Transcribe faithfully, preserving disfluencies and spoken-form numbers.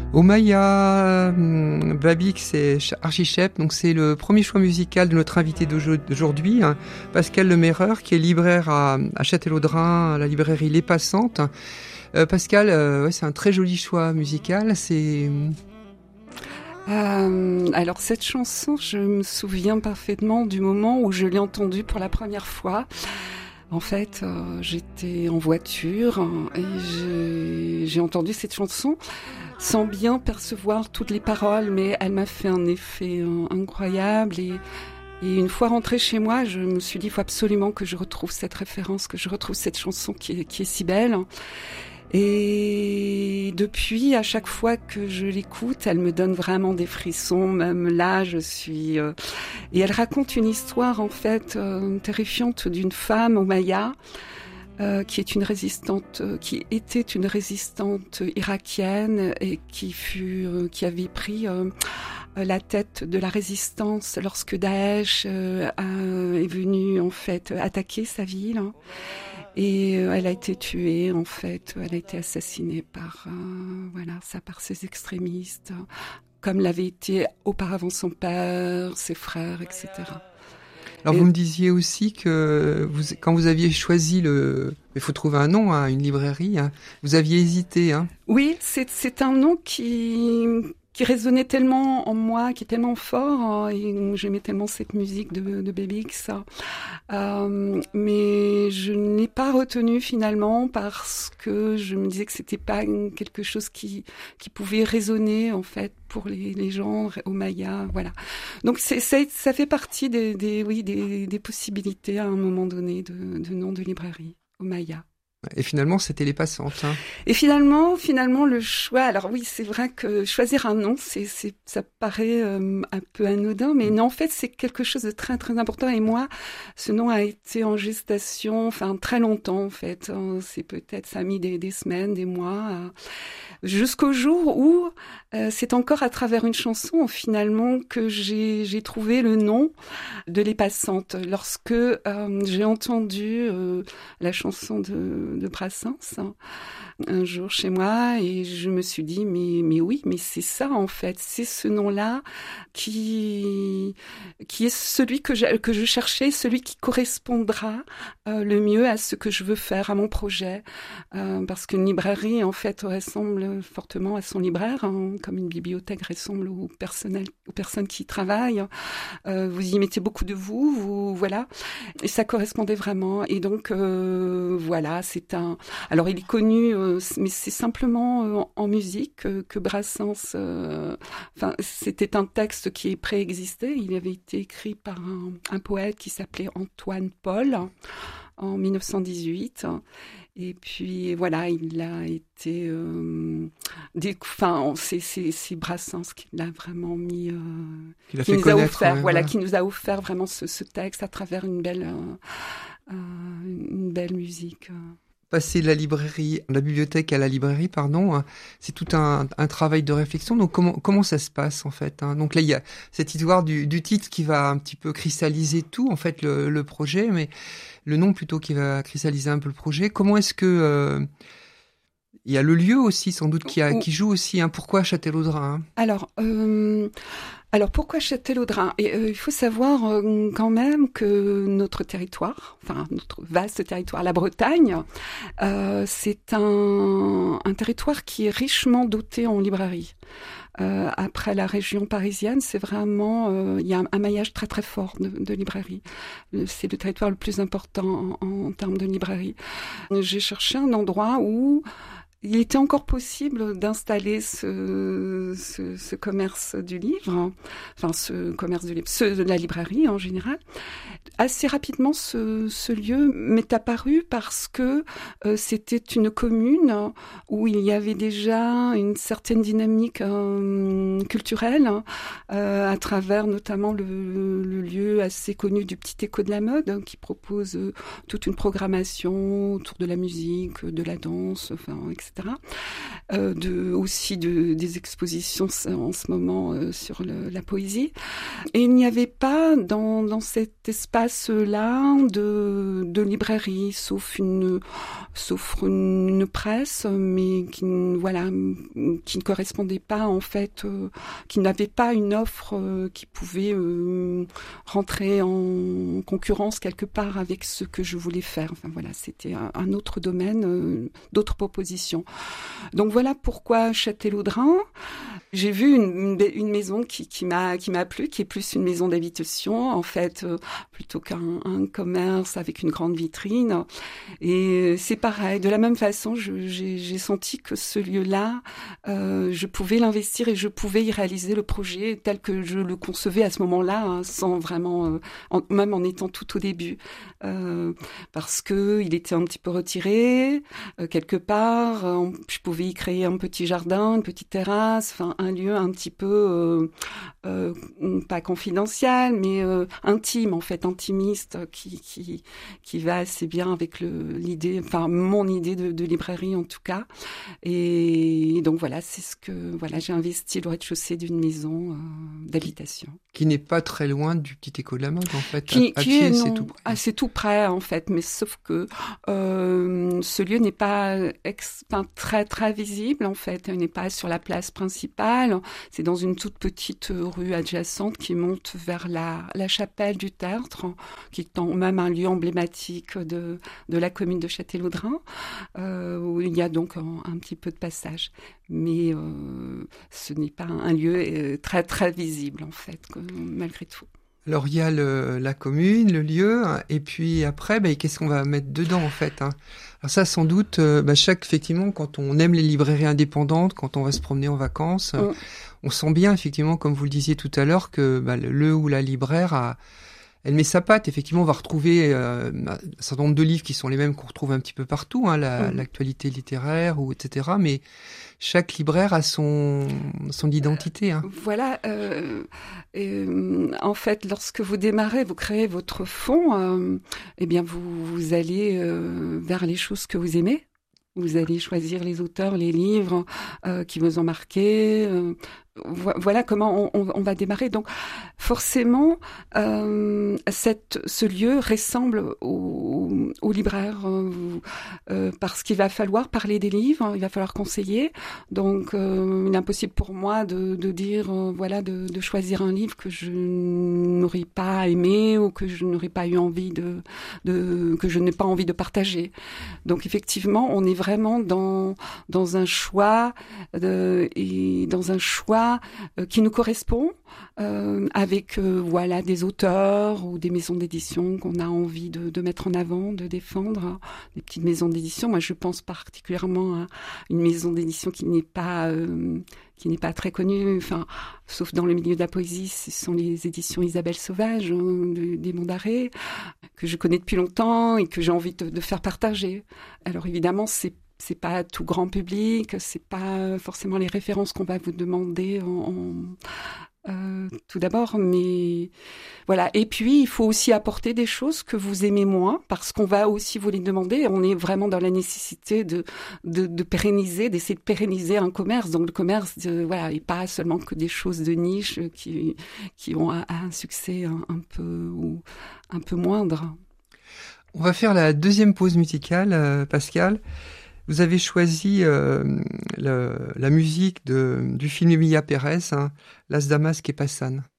Omaya hum, Babix et Archichep, donc c'est le premier choix musical de notre invité d'aujourd'hui, hein, Pascal Lemerreur, qui est libraire à, à Châtellerault-Drain, à la librairie Les Passantes. Euh, Pascal, euh, ouais, c'est un très joli choix musical. C'est Euh, alors cette chanson, je me souviens parfaitement du moment où je l'ai entendue pour la première fois. En fait, euh, j'étais en voiture et j'ai, j'ai entendu cette chanson sans bien percevoir toutes les paroles, mais elle m'a fait un effet euh, incroyable. Et, et une fois rentrée chez moi, je me suis dit, il faut absolument que je retrouve cette référence, que je retrouve cette chanson qui est, qui est si belle. Et depuis, à chaque fois que je l'écoute, elle me donne vraiment des frissons. Même là, je suis... Euh... Et elle raconte une histoire, en fait, euh, terrifiante d'une femme, Omaya, euh, qui est une résistante, euh, qui était une résistante irakienne et qui fut, euh, qui avait pris euh, la tête de la résistance lorsque Daesh euh, a, est venu, en fait, attaquer sa ville. Et elle a été tuée, en fait, elle a été assassinée par, euh, voilà, ça par ses extrémistes, comme l'avait été auparavant son père, ses frères, et cetera. Alors et... vous me disiez aussi que vous, quand vous aviez choisi le, il faut trouver un nom à hein, une librairie, hein, vous aviez hésité, hein. Oui, c'est c'est un nom qui qui résonnait tellement en moi, qui est tellement fort, hein, et j'aimais tellement cette musique de, de Baby X. Euh, mais je ne l'ai pas retenu finalement parce que je me disais que c'était pas quelque chose qui qui pouvait résonner en fait pour les, les gens au Maya, voilà. Donc c'est, ça, ça fait partie des, des oui des, des possibilités à un moment donné de, de nom de librairie au Maya. Et finalement, c'était Les Passantes. Hein. Et finalement, finalement, le choix. Alors oui, c'est vrai que choisir un nom, c'est, c'est, ça paraît euh, un peu anodin, mais non, en fait, c'est quelque chose de très, très important. Et moi, ce nom a été en gestation, enfin très longtemps, en fait. C'est peut-être, ça a mis des, des semaines, des mois, euh, jusqu'au jour où euh, c'est encore à travers une chanson, finalement, que j'ai, j'ai trouvé le nom de Les Passantes. Lorsque euh, j'ai entendu euh, la chanson de de Brassens un jour chez moi et je me suis dit mais mais oui mais c'est ça en fait, c'est ce nom-là qui qui est celui que je, que je cherchais, celui qui correspondra euh, le mieux à ce que je veux faire, à mon projet, euh, parce qu'une librairie en fait ressemble fortement à son libraire, hein, comme une bibliothèque ressemble au personnel, aux personnes qui y travaillent. Euh, vous y mettez beaucoup de vous, vous voilà, et ça correspondait vraiment. Et donc euh, voilà, c'est un. Alors il est connu, euh, mais c'est simplement euh, en musique que, que Brassens. Euh, enfin, c'était un texte qui préexistait. Il avait été écrit par un, un poète qui s'appelait Antoine Paul en dix-neuf cent dix-huit. Et puis voilà, il a été, euh, des, enfin, c'est, c'est, c'est Brassens qui l'a vraiment mis, euh, qui, qui nous a offert, ouais, voilà, qui nous a offert vraiment ce, ce texte à travers une belle, euh, euh, une belle musique. Passer de la librairie, de la bibliothèque à la librairie, pardon, c'est tout un, un travail de réflexion. Donc comment comment ça se passe en fait, hein. Donc là il y a cette histoire du, du titre qui va un petit peu cristalliser tout en fait le, le projet, mais le nom plutôt qui va cristalliser un peu le projet. Comment est-ce que euh, il y a le lieu aussi sans doute qui a qui joue aussi, hein. Pourquoi Châtellerault-Drain, hein? Alors. Euh... Alors pourquoi Châtellerault-Drain ? Et euh, il faut savoir euh, quand même que notre territoire, enfin notre vaste territoire, la Bretagne, euh, c'est un, un territoire qui est richement doté en librairies. Euh, après la région parisienne, c'est vraiment, il euh, y a un, un maillage très très fort de, de librairies. C'est le territoire le plus important en, en termes de librairies. J'ai cherché un endroit où il était encore possible d'installer ce, ce, ce commerce du livre, enfin ce commerce du livre, ce, de la librairie en général. Assez rapidement, ce, ce lieu m'est apparu parce que euh, c'était une commune où il y avait déjà une certaine dynamique euh, culturelle euh, à travers notamment le, le lieu assez connu du Petit Écho de la Mode, hein, qui propose euh, toute une programmation autour de la musique, de la danse, enfin, et cetera. euh, de, aussi de, des expositions en ce moment euh, sur le, la poésie. Et il n'y avait pas dans, dans cet espace-là de, de librairie, sauf une, sauf une, une presse, mais qui, voilà, qui ne correspondait pas en fait, euh, qui n'avait pas une offre euh, qui pouvait euh, rentrer en concurrence quelque part avec ce que je voulais faire. Enfin voilà, c'était un, un autre domaine, euh, d'autres propositions. Donc voilà pourquoi Châtellerault. J'ai vu une, une, une maison qui, qui m'a qui m'a plu, qui est plus une maison d'habitation en fait, euh, plutôt qu'un un commerce avec une grande vitrine. Et c'est pareil, de la même façon, je, j'ai, j'ai senti que ce lieu-là, euh, je pouvais l'investir et je pouvais y réaliser le projet tel que je le concevais à ce moment-là, hein, sans vraiment, euh, en, même en étant tout au début, euh, parce que il était un petit peu retiré euh, quelque part. Euh, je pouvais y créer un petit jardin, une petite terrasse, enfin un lieu un petit peu euh, euh, pas confidentiel, mais euh, intime en fait, intimiste, qui qui qui va assez bien avec le l'idée, enfin mon idée de, de librairie en tout cas. Et donc voilà, c'est ce que voilà, j'ai investi le rez-de-chaussée d'une maison euh, d'habitation. Qui, qui n'est pas très loin du petit écho de la mode en fait. Qui, à, à qui pied, est, c'est non, tout près. Ah, c'est tout près en fait, mais sauf que euh, ce lieu n'est pas ex, enfin, très très visible en fait. Il n'est pas sur la place principale. C'est dans une toute petite rue adjacente qui monte vers la, la chapelle du Tertre, qui est en, même un lieu emblématique de, de la commune de Châtellerault, euh, où il y a donc un, un petit peu de passage. Mais euh, ce n'est pas un lieu très très visible en fait, malgré tout. Alors il y a le, la commune, le lieu, hein, et puis après, bah, qu'est-ce qu'on va mettre dedans en fait, hein. Alors ça, sans doute, euh, bah, chaque effectivement, quand on aime les librairies indépendantes, quand on va se promener en vacances, mmh. on sent bien effectivement, comme vous le disiez tout à l'heure, que bah, le, le ou la libraire a elle met sa patte. Effectivement, on va retrouver euh, un certain nombre de livres qui sont les mêmes qu'on retrouve un petit peu partout, hein, la, mmh. l'actualité littéraire, ou et cetera. Mais chaque libraire a son, son identité. Hein. Voilà. Euh, euh, en fait, lorsque vous démarrez, vous créez votre fond, euh, eh bien, vous, vous allez euh, vers les choses que vous aimez. Vous allez choisir les auteurs, les livres euh, qui vous ont marqué. Euh, voilà comment on, on, on va démarrer. Donc, forcément, euh, cette, ce lieu ressemble au, au libraire euh, euh, parce qu'il va falloir parler des livres, il va falloir conseiller. Donc, euh, il est impossible pour moi de, de dire, euh, voilà, de, de choisir un livre que je n'aurais pas aimé ou que je n'aurais pas eu envie de, de, que je n'ai pas envie de partager. Donc, effectivement, on est vraiment dans dans un choix de, et dans un choix qui nous correspond, euh, avec euh, voilà des auteurs ou des maisons d'édition qu'on a envie de, de mettre en avant, de défendre, des petites maisons d'édition. Moi, je pense particulièrement à une maison d'édition qui n'est pas euh, qui n'est pas très connue, enfin, sauf dans le milieu de la poésie, ce sont les éditions Isabelle Sauvage, hein, de, des Monts d'Arrêt, que je connais depuis longtemps et que j'ai envie de, de faire partager. Alors évidemment, c'est c'est pas tout grand public, c'est pas forcément les références qu'on va vous demander en, en euh, tout d'abord, mais voilà. Et puis il faut aussi apporter des choses que vous aimez moins, parce qu'on va aussi vous les demander. On est vraiment dans la nécessité de de, de pérenniser, d'essayer de pérenniser un commerce. Donc le commerce, de, voilà, et pas seulement que des choses de niche qui qui ont un, un succès un, un peu ou un peu moindre. On va faire la deuxième pause musicale, euh, Pascale. Vous avez choisi euh, le, la musique de, du film Emilia Pérez, hein, Las Damas que pasan.